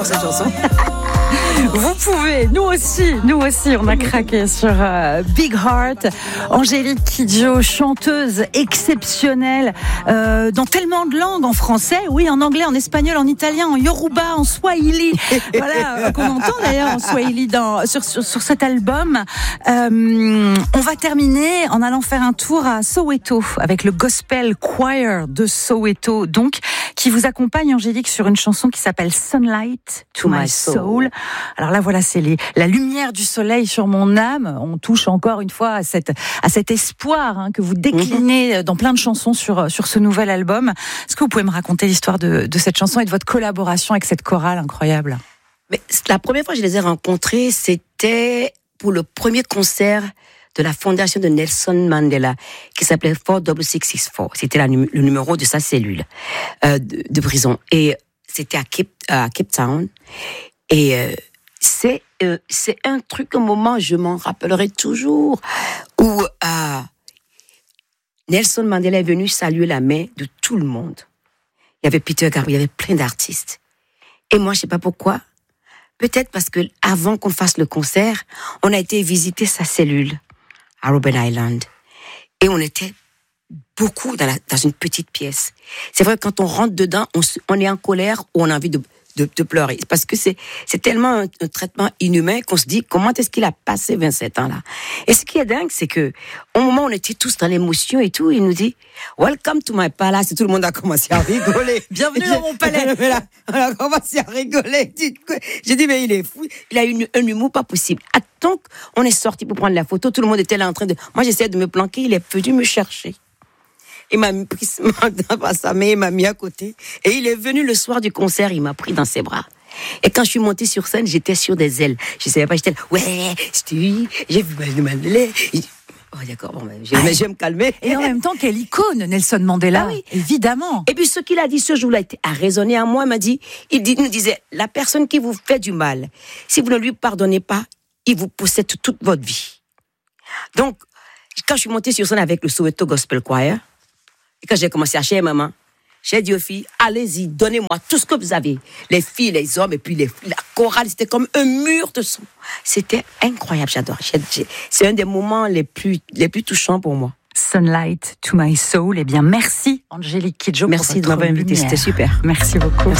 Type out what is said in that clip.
cette chanson. Vous pouvez, nous aussi, on a craqué sur Big Heart. Angélique Kidjo, chanteuse exceptionnelle dans tellement de langues, en français, oui, en anglais, en espagnol, en italien, en yoruba, en swahili. Voilà, qu'on entend d'ailleurs en swahili sur cet album. On va terminer en allant faire un tour à Soweto avec le Gospel Choir de Soweto, donc, qui vous accompagne, Angélique, sur une chanson qui s'appelle Sunlight to My Soul. Alors là, voilà, c'est la lumière du soleil sur mon âme. On touche encore une fois à cet espoir que vous déclinez dans plein de chansons sur ce nouvel album. Est-ce que vous pouvez me raconter l'histoire de cette chanson et de votre collaboration avec cette chorale incroyable? Mais la première fois que je les ai rencontrés, c'était pour le premier concert de la fondation de Nelson Mandela, qui s'appelait 46664. C'était le numéro de sa cellule de prison. Et c'était à Cape Town. Et c'est un truc, un moment, je m'en rappellerai toujours, où Nelson Mandela est venu saluer la main de tout le monde. Il y avait Peter Gabriel, il y avait plein d'artistes. Et moi, je sais pas pourquoi. Peut-être parce que avant qu'on fasse le concert, on a été visiter sa cellule à Robben Island. Et on était beaucoup dans une petite pièce. C'est vrai que quand on rentre dedans, on est en colère ou on a envie de pleurer. Parce que c'est tellement un traitement inhumain qu'on se dit, comment est-ce qu'il a passé 27 ans là? Et ce qui est dingue, c'est que au moment où on était tous dans l'émotion et tout, il nous dit, welcome to my palace. Et tout le monde a commencé à rigoler. Bienvenue dans mon palais. On a commencé à rigoler. J'ai dit, mais il est fou. Il a un humour pas possible. Donc, on est sorti pour prendre la photo. Tout le monde était là en train de... Moi, j'essayais de me planquer. Il est venu me chercher. Il m'a pris dans sa main, il m'a mis à côté. Et il est venu le soir du concert, il m'a pris dans ses bras. Et quand je suis montée sur scène, j'étais sur des ailes. Je savais pas, j'étais là, ouais, j'ai vu Mandela. Oh, d'accord, bon, je vais me calmer. Et en même temps, quelle icône, Nelson Mandela. Ah oui. Évidemment. Et puis, ce qu'il a dit ce jour-là a résonné à moi, il nous disait, la personne qui vous fait du mal, si vous ne lui pardonnez pas, il vous possède toute votre vie. Donc, quand je suis montée sur scène avec le Soweto Gospel Choir, et quand j'ai commencé à chercher maman, j'ai dit aux filles, allez-y, donnez-moi tout ce que vous avez. Les filles, les hommes, et puis la chorale, c'était comme un mur de son. C'était incroyable, j'adore. C'est un des moments les plus touchants pour moi. Sunlight to my soul. Eh bien, merci, Angélique Kidjo. Merci de m'avoir invitée, c'était super. Merci beaucoup. Merci.